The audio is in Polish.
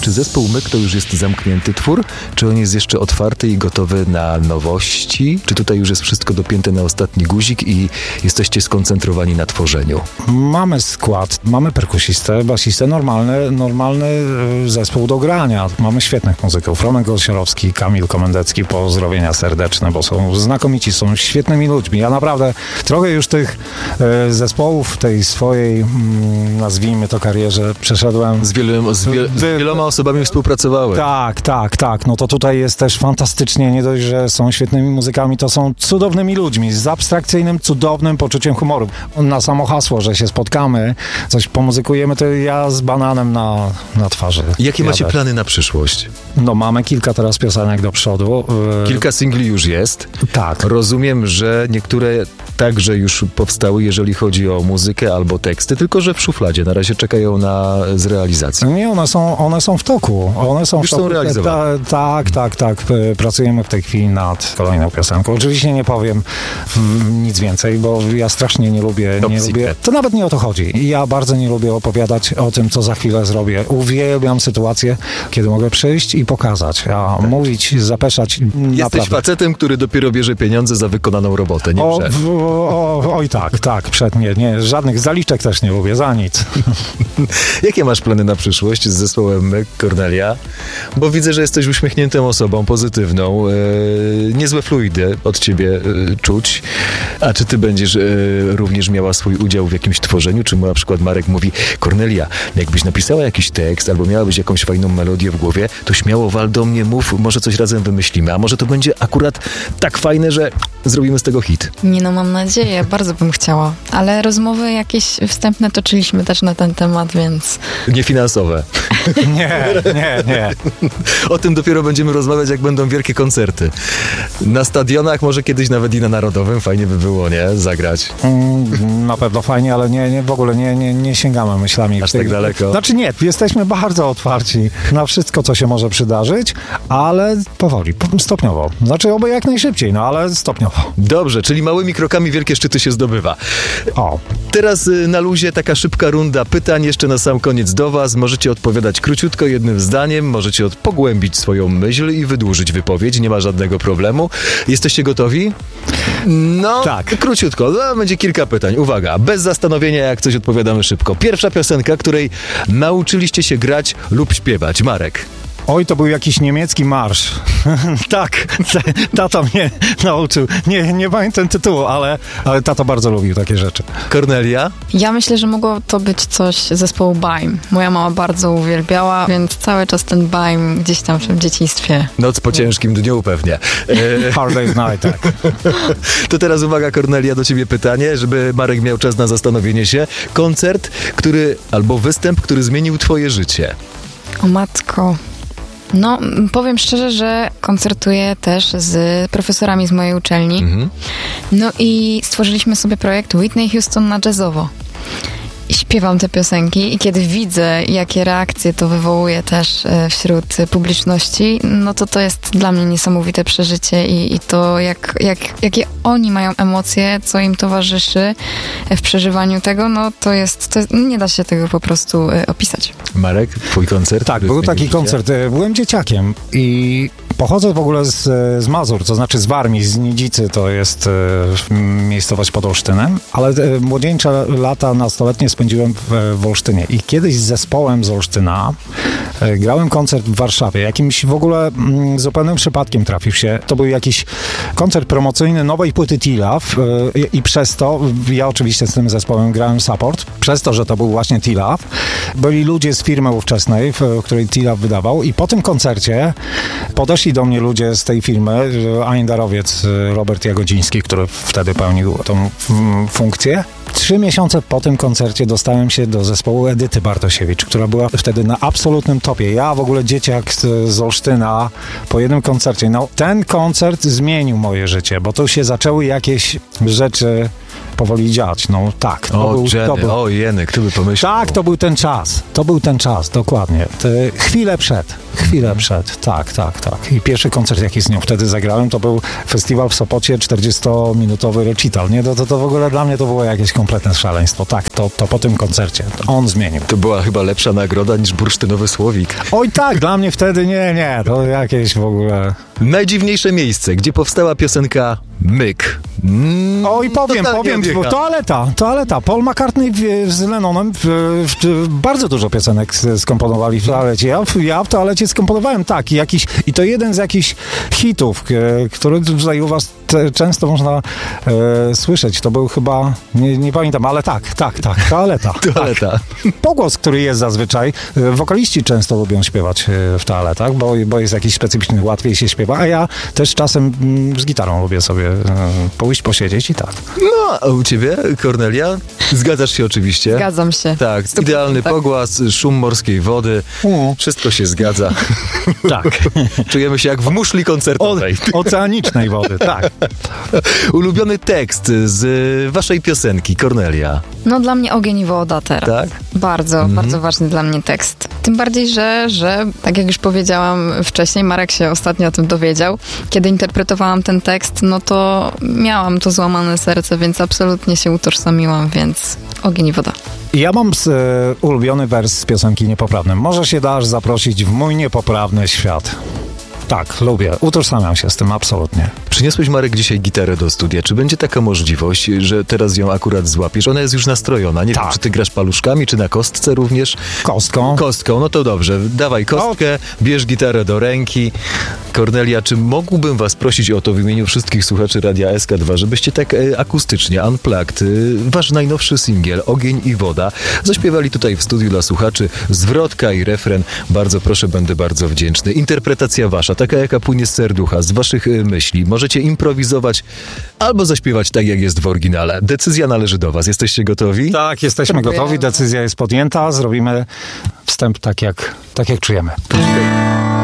Czy zespół Myk to już jest zamknięty twór? Czy on jest jeszcze otwarty i gotowy na nowości? Czy tutaj już jest wszystko dopięte na ostatni guzik i jesteście skoncentrowani na tworzeniu? Mamy skład, mamy perkusistę, basistę, normalny zespół do grania. Mamy świetnych muzyków. Romek Golsiorowski, Kamil Komendecki, pozdrowienia serdeczne, bo są znakomici, są świetnymi ludźmi. Ja naprawdę trochę już tych zespołów tej swojej, nazwijmy to, karierze przeszedłem. Z wieloma osobami współpracowałem. Tak. No to tutaj jest też fantastycznie, nie dość, że są świetnymi muzykami, to są cudownymi ludźmi z abstrakcyjnym, cudownym poczuciem humoru. Na samo hasło, że się spotkamy, coś pomuzykujemy, to ja z bananem na twarzy. Jakie macie plany na przyszłość? No mamy kilka teraz piosenek do przodu. Kilka singli już jest. Tak. Rozumiem, że niektóre także już powstały, jeżeli chodzi o muzykę albo teksty, tylko że w szufladzie. Na razie czekają na zrealizację. Nie, one są w toku. Już są realizowane. Tak. Pracujemy w tej chwili nad kolejną piosenką. Oczywiście nie powiem nic więcej, bo ja strasznie nie lubię. To nawet nie o to chodzi. Ja bardzo nie lubię opowiadać o tym, co za chwilę zrobię. Uwielbiam sytuację, kiedy mogę przyjść i pokazać, mówić, zapeszać. Jesteś naprawdę facetem, który dopiero bierze pieniądze za wykonaną robotę, nie Oj tak, nie, żadnych zaliczek też nie lubię, za nic. Jakie masz plany na przyszłość z zespołem Myk, Kornelia? Bo widzę, że jesteś uśmiechniętą osobą, pozytywną, niezłe fluidy od ciebie czuć. A czy ty będziesz również miała swój udział w jakimś tworzeniu? Czy na przykład Marek mówi: Kornelia, jakbyś napisała jakiś tekst albo miałabyś jakąś fajną melodię w głowie, to śmiało wal do mnie, mów, może coś razem wymyślimy, a może to będzie akurat tak fajne, że zrobimy z tego hit. Nie no, mam nadzieję, bardzo bym chciała, ale rozmowy jakieś wstępne toczyliśmy też na ten temat, więc... Niefinansowe. Nie. O tym dopiero będziemy rozmawiać, jak będą wielkie koncerty. Na stadionach, może kiedyś nawet i na Narodowym, fajnie by było, nie? Zagrać. Na pewno fajnie, ale w ogóle nie sięgamy myślami. Aż tak daleko. Znaczy nie, jesteśmy bardzo otwarci na wszystko, co się może przydarzyć, ale powoli, stopniowo. Znaczy oby jak najszybciej, ale stopniowo. Dobrze, czyli małymi krokami wielkie szczyty się zdobywa. Teraz na luzie taka szybka runda pytań jeszcze na sam koniec do was. Możecie odpowiadać króciutko, jednym zdaniem, możecie pogłębić swoją myśl i wydłużyć wypowiedź, nie ma żadnego problemu. Jesteście gotowi? No, tak. Króciutko, będzie kilka pytań. Uwaga, bez zastanowienia, jak coś odpowiadamy szybko. Pierwsza piosenka, której nauczyliście się grać lub śpiewać. Marek. Oj, to był jakiś niemiecki marsz. Tak, tata mnie nauczył. Nie pamiętam tytułu, ale tata bardzo lubił takie rzeczy. Kornelia? Ja myślę, że mogło to być coś zespołu Baim. Moja mama bardzo uwielbiała, więc cały czas ten Baim gdzieś tam w dzieciństwie. Noc po ciężkim dniu pewnie. Hard Day's Night, tak. To teraz uwaga, Kornelia, do ciebie pytanie, żeby Marek miał czas na zastanowienie się. Koncert, albo występ, który zmienił twoje życie. O matko... No, powiem szczerze, że koncertuję też z profesorami z mojej uczelni. No i stworzyliśmy sobie projekt Whitney Houston na jazzowo. I śpiewam te piosenki i kiedy widzę, jakie reakcje to wywołuje też wśród publiczności, no to jest dla mnie niesamowite przeżycie i to jakie oni mają emocje, co im towarzyszy w przeżywaniu tego, no to jest nie da się tego po prostu opisać. Marek, twój koncert? Tak, był taki koncert. Byłem dzieciakiem i pochodzę w ogóle z Mazur, to znaczy z Warmii, z Nidzicy, to jest miejscowość pod Olsztynem, ale młodzieńcze lata nastoletnie spędziłem w Olsztynie i kiedyś z zespołem z Olsztyna grałem koncert w Warszawie. Jakimś w ogóle zupełnym przypadkiem trafił się. To był jakiś koncert promocyjny nowej płyty T-Love i przez to, ja oczywiście z tym zespołem grałem support, przez to, że to był właśnie T-Love, byli ludzie z firmy ówczesnej, w której T-Love wydawał i po tym koncercie podeszli do mnie ludzie z tej firmy, Aindarowiec Robert Jagodziński, który wtedy pełnił tą funkcję. 3 miesiące po tym koncercie dostałem się do zespołu Edyty Bartosiewicz, która była wtedy na absolutnym topie. Ja w ogóle dzieciak z Olsztyna po jednym koncercie. No, ten koncert zmienił moje życie, bo tu się zaczęły jakieś rzeczy powoli dziać. No tak. O jeny, kto by pomyślał? Tak, to był ten czas, dokładnie. Chwilę przed. Tak. I pierwszy koncert, jaki z nią wtedy zagrałem, to był festiwal w Sopocie, 40-minutowy recital. Nie, to w ogóle dla mnie to było jakieś kompletne szaleństwo. Tak, to po tym koncercie. On zmienił. To była chyba lepsza nagroda niż bursztynowy słowik. Oj tak, dla mnie wtedy nie, to jakieś w ogóle... Najdziwniejsze miejsce, gdzie powstała piosenka Myk. Oj, powiem, toaleta. Paul McCartney z Lennonem bardzo dużo piosenek skomponowali w toalecie. Ja w toalecie skomponowałem i to jeden z jakichś hitów, który tutaj u was często można słyszeć. To był chyba, nie pamiętam, ale tak, toaleta. Toaleta. Tak. Pogłos, który jest zazwyczaj, wokaliści często lubią śpiewać w toaletach, bo jest jakiś specyficzny, łatwiej się śpiewa, a ja też czasem z gitarą lubię sobie pójść, posiedzieć i tak. No, a u ciebie, Kornelia? Zgadzasz się oczywiście? Zgadzam się. Tak, idealny pogłos, szum morskiej wody, wszystko się zgadza. Tak. Czujemy się jak w muszli koncertowej. Oceanicznej wody, tak. Ulubiony tekst z waszej piosenki, Kornelia? No dla mnie Ogień i woda teraz. Tak? Bardzo ważny dla mnie tekst. Tym bardziej, że tak jak już powiedziałam wcześniej, Marek się ostatnio o tym dowiedział. Kiedy interpretowałam ten tekst, no to miałam to złamane serce, więc absolutnie się utożsamiłam, więc Ogień i woda. Ja mam ulubiony wers z piosenki Niepoprawnym. Może się dasz zaprosić w mój niepoprawny świat. Tak, lubię. Utożsamiam się z tym absolutnie. Przyniosłeś, Marek, dzisiaj gitarę do studia. Czy będzie taka możliwość, że teraz ją akurat złapiesz? Ona jest już nastrojona. Nie wiem, czy ty grasz paluszkami, czy na kostce również? Kostką. Kostką, no to dobrze. Dawaj kostkę, bierz gitarę do ręki. Kornelia, czy mógłbym was prosić o to w imieniu wszystkich słuchaczy Radia SK2, żebyście tak akustycznie, unplugged, wasz najnowszy singiel, Ogień i woda, zaśpiewali tutaj w studiu dla słuchaczy, zwrotka i refren. Bardzo proszę, będę bardzo wdzięczny. Interpretacja wasza, taka jaka płynie z serducha, z waszych myśli. Możecie improwizować albo zaśpiewać tak, jak jest w oryginale. Decyzja należy do was. Jesteście gotowi? Tak, jesteśmy gotowi. Decyzja jest podjęta. Zrobimy wstęp tak jak czujemy. Poczekaj.